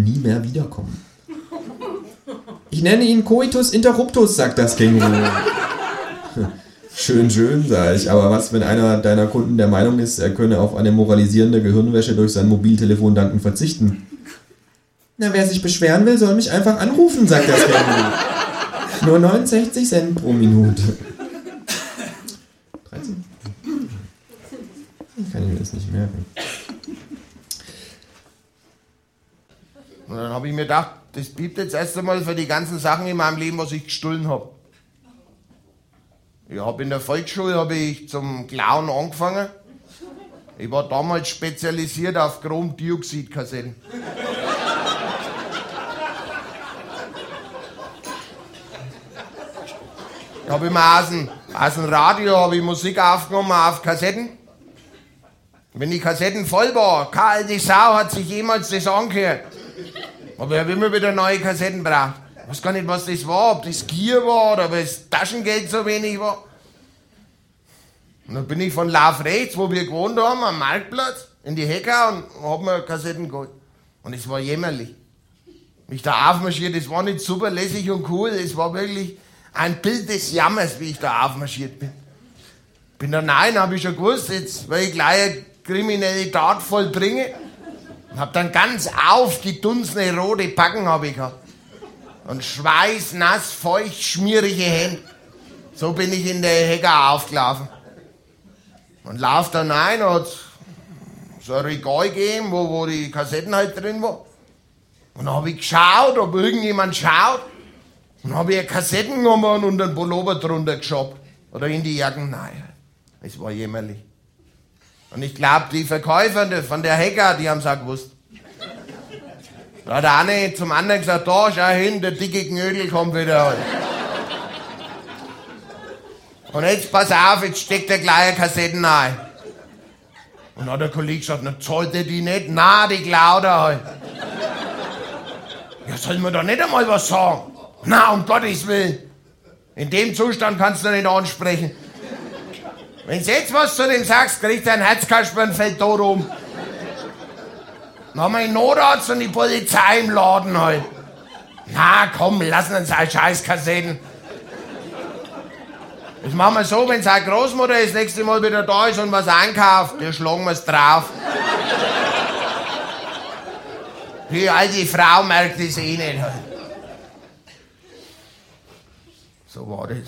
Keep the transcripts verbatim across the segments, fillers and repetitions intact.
nie mehr wiederkommen. Ich nenne ihn Coitus interruptus, sagt das Känguru. Schön, schön, sag ich. Aber was, wenn einer deiner Kunden der Meinung ist, er könne auf eine moralisierende Gehirnwäsche durch sein Mobiltelefon danken verzichten? Na, wer sich beschweren will, soll mich einfach anrufen, sagt das Känguru. Nur neunundsechzig Cent pro Minute. dreizehn? Kann ich mir das nicht merken. Und dann habe ich mir gedacht, das bietet jetzt erst einmal für die ganzen Sachen in meinem Leben, was ich gestohlen habe. Ich habe in der Volksschule habe ich zum Klauen angefangen. Ich war damals spezialisiert auf Chromdioxidkassetten. Ich habe immer aus dem, aus dem Radio habe ich Musik aufgenommen auf Kassetten. Wenn die Kassetten voll war, keine alte Sau hat sich jemals das angehört. Aber ich habe immer wieder neue Kassetten gebraucht. Ich weiß gar nicht, was das war, ob das Gier war oder ob das Taschengeld so wenig war. Und dann bin ich von Lauf rechts, wo wir gewohnt haben, am Marktplatz, in die Hecke und hab mir Kassetten geholt. Und es war jämmerlich. Mich da aufmarschiert, das war nicht super lässig und cool, es war wirklich ein Bild des Jammers, wie ich da aufmarschiert bin. Bin da rein, habe ich schon gewusst, jetzt will ich gleich eine kriminelle Tat vollbringen. Hab dann ganz aufgedunsene rote Backen hab ich gehabt. Und schweißnass, feucht, schmierige Hände. So bin ich in der Hecke aufgelaufen. Und lauf dann rein, hat so ein Regal gegeben, wo, wo die Kassetten halt drin waren. Und dann hab ich geschaut, ob irgendjemand schaut. Und dann hab ich eine Kassetten genommen und einen Pullover drunter geschoben. Oder in die Jacken. Nein, es war jämmerlich. Und ich glaube, die Verkäufer von der Hecke, die haben es auch gewusst. Da hat der eine zum anderen gesagt, da, schau hin, der dicke Knödel kommt wieder halt. Und jetzt pass auf, jetzt steckt der gleich Kassetten ein. Und dann hat der Kollege gesagt, na zahlt er die nicht? Na, die klaut er halt. Ja, soll man da nicht einmal was sagen? Na, um Gottes Willen. In dem Zustand kannst du nicht ansprechen. Wenn du jetzt was zu dem sagst, kriegt er ein Herzkasper und fällt tot um. Dann haben wir einen Notarzt und die Polizei im Laden halt. Na komm, lassen uns halt Scheißkassetten. Das machen wir so, wenn seine Großmutter das nächste Mal wieder da ist und was einkauft, dann schlagen wir es drauf. Die alte Frau merkt das eh nicht halt. So war das.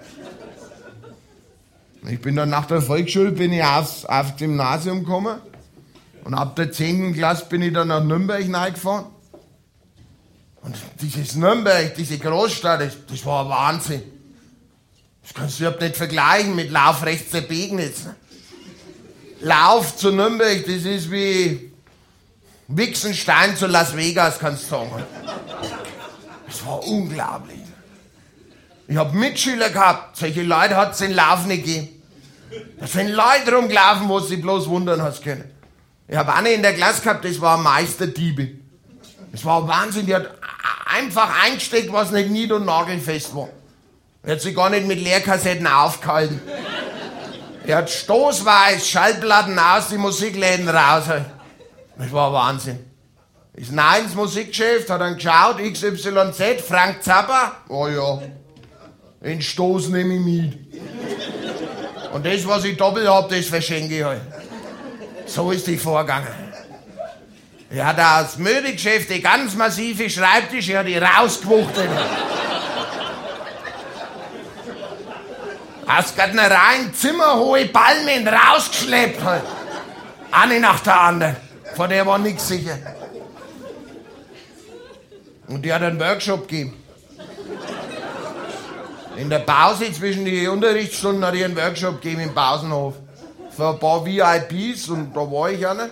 Ich bin dann nach der Volksschule bin ich aufs, aufs Gymnasium gekommen und ab der zehnten Klasse bin ich dann nach Nürnberg reingefahren. Und dieses Nürnberg, diese Großstadt, das, das war ein Wahnsinn. Das kannst du überhaupt nicht vergleichen mit Lauf rechts der Begnitz. Lauf zu Nürnberg, das ist wie Wichsenstein zu Las Vegas, kannst du sagen. Das war unglaublich. Ich hab Mitschüler gehabt, solche Leute hat es in Lauf nicht gegeben. Da sind Leute rumgelaufen, wo sie bloß wundern hast können. Ich hab eine in der Klasse gehabt, das war ein Meisterdiebe. Das war Wahnsinn, die hat einfach eingesteckt, was nicht nied- und nagelfest war. Er hat sich gar nicht mit Leerkassetten aufgehalten. Er hat stoßweise Schallplatten aus die Musikläden raus. Das war Wahnsinn. Ist nein ins Musikgeschäft, hat dann geschaut, X Y Z, Frank Zappa. Oh ja, den Stoß nehme ich mit. Und das, was ich doppelt hab, das verschenke ich halt. So ist die vorgegangen. Er hat aus Möbelgeschäfte ganz massive Schreibtische, er hat die rausgewuchtet. Aus Gärtnereien zimmerhohe Palmen rausgeschleppt halt. Eine nach der anderen. Von der war nichts sicher. Und die hat einen Workshop gegeben. In der Pause zwischen den Unterrichtsstunden hat die einen Workshop gegeben im Pausenhof. Für ein paar V I Ps und da war ich auch nicht.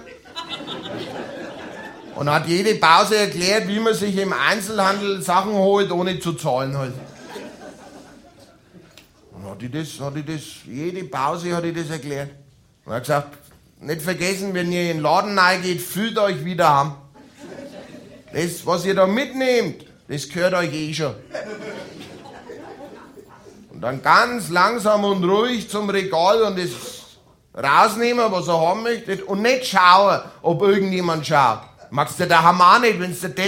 Und hat jede Pause erklärt, wie man sich im Einzelhandel Sachen holt, ohne zu zahlen halt. Und hat die das, hat die das, jede Pause hat die das erklärt. Und hat gesagt, nicht vergessen, wenn ihr in den Laden reingeht, fühlt euch wieder heim. Das, was ihr da mitnehmt, das gehört euch eh schon. Und dann ganz langsam und ruhig zum Regal und das rausnehmen, was er haben möchte. Und nicht schauen, ob irgendjemand schaut. Magst du daheim auch nicht, wenn du